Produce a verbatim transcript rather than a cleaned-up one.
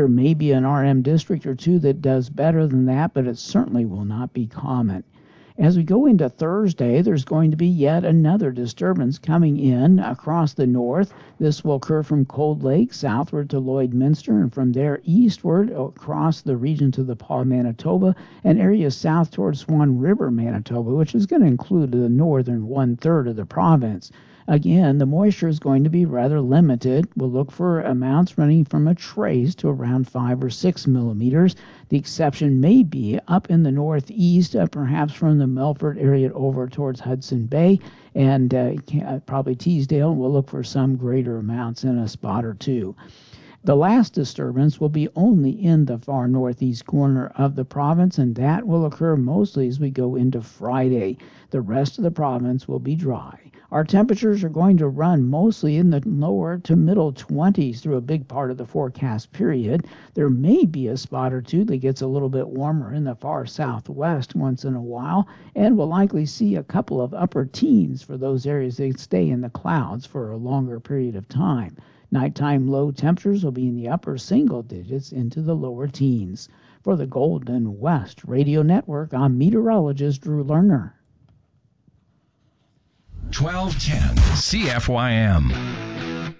There may be an R M district or two that does better than that, but it certainly will not be common. As we go into Thursday, there's going to be yet another disturbance coming in across the north. This will occur from Cold Lake southward to Lloydminster, and from there eastward across the region to the Paw, Manitoba, and areas south towards Swan River, Manitoba, which is going to include the northern one-third of the province. Again, the moisture is going to be rather limited. We'll look for amounts running from a trace to around five or six millimeters. The exception may be up in the northeast, uh, perhaps from the Melfort area over towards Hudson Bay, and uh, probably Teesdale. We'll look for some greater amounts in a spot or two. The last disturbance will be only in the far northeast corner of the province, and that will occur mostly as we go into Friday. The rest of the province will be dry. Our temperatures are going to run mostly in the lower to middle twenties through a big part of the forecast period. There may be a spot or two that gets a little bit warmer in the far southwest once in a while, and we'll likely see a couple of upper teens for those areas that stay in the clouds for a longer period of time. Nighttime low temperatures will be in the upper single digits into the lower teens. For the Golden West Radio Network, I'm meteorologist Drew Lerner. twelve ten C F Y M.